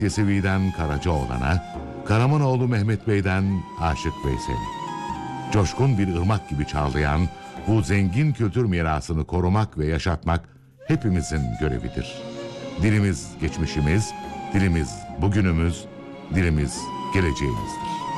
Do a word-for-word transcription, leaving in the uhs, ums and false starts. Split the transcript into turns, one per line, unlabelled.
Yesevi'den Karacaoğlan'a, Karamanoğlu Mehmet Bey'den Aşık Veysel'e. Coşkun bir ırmak gibi çağlayan bu zengin kültür mirasını korumak ve yaşatmak hepimizin görevidir. Dilimiz geçmişimiz, dilimiz bugünümüz, dilimiz geleceğimizdir.